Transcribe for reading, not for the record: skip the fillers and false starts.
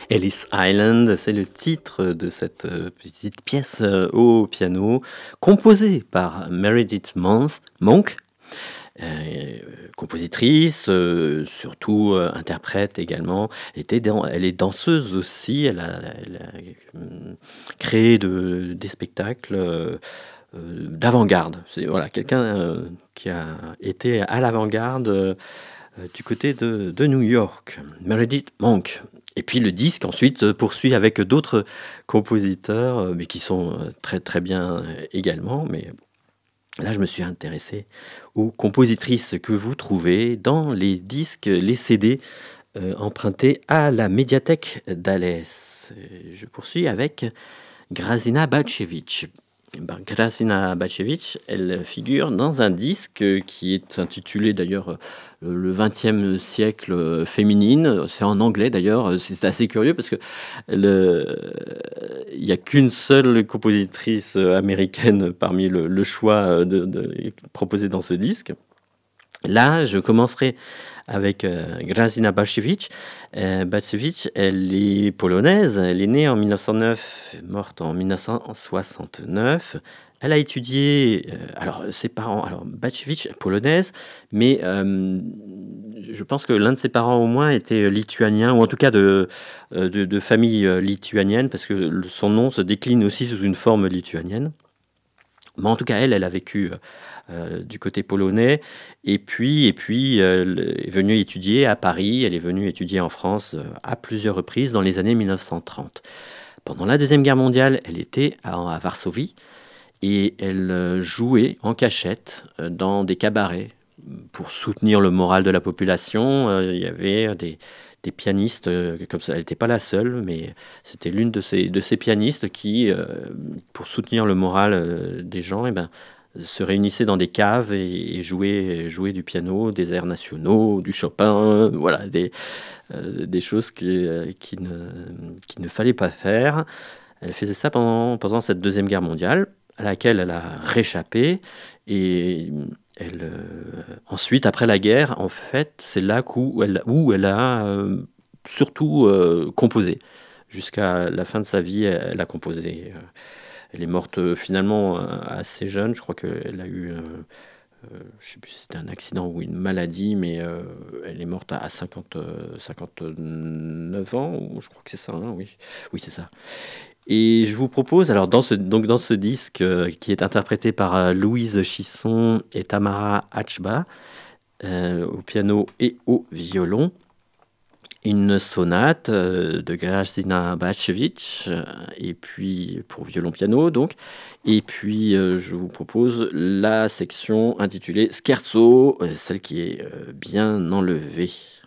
Ellis Island, c'est le titre de cette petite pièce au piano, composée par Meredith Monk, compositrice, surtout interprète également. Elle est danseuse aussi, elle a créé des spectacles d'avant-garde. C'est voilà, quelqu'un qui a été à l'avant-garde du côté de New York, Meredith Monk. Et puis le disque ensuite poursuit avec d'autres compositeurs, mais qui sont très très bien également. Mais là, je me suis intéressé aux compositrices que vous trouvez dans les disques, les CD empruntés à la médiathèque d'Alès. Je poursuis avec Grazina Bacevic. Grazina Bacevic, elle figure dans un disque qui est intitulé d'ailleurs le XXe siècle féminine. C'est en anglais d'ailleurs. C'est assez curieux parce que il n'y a qu'une seule compositrice américaine parmi le choix proposé dans ce disque. Là, je commencerai avec Grazina Bacevic. Bacevic, elle est polonaise. Elle est née en 1909, morte en 1969. Elle a étudié, alors ses parents, alors Bacevic, polonaise, mais je pense que l'un de ses parents au moins était lituanien, ou en tout cas de famille lituanienne, parce que son nom se décline aussi sous une forme lituanienne. Mais en tout cas, elle a vécu du côté polonais, et puis elle est venue étudier à Paris, elle est venue étudier en France à plusieurs reprises dans les années 1930. Pendant la Deuxième Guerre mondiale, elle était à Varsovie, et elle jouait en cachette dans des cabarets pour soutenir le moral de la population. Il y avait des pianistes, comme ça, elle n'était pas la seule, mais c'était l'une de ces pianistes qui, pour soutenir le moral des gens, eh ben, se réunissait dans des caves et jouait du piano, des airs nationaux, du Chopin, voilà, des choses qui ne fallait pas faire. Elle faisait ça pendant cette Deuxième Guerre mondiale, à laquelle elle a réchappé, et ensuite, après la guerre, en fait, c'est là où elle a surtout composé. Jusqu'à la fin de sa vie, elle a composé. Elle est morte finalement assez jeune. Je crois qu'elle a eu, je ne sais plus si c'était un accident ou une maladie, mais elle est morte à 59 ans, ou je crois que c'est ça, hein, oui. Oui, c'est ça. Et je vous propose, alors dans ce disque qui est interprété par Louise Chisson et Tamara Hatchba, au piano et au violon, une sonate de Grazina Bacevic, et puis pour violon-piano donc, et puis je vous propose la section intitulée Scherzo, celle qui est bien enlevée.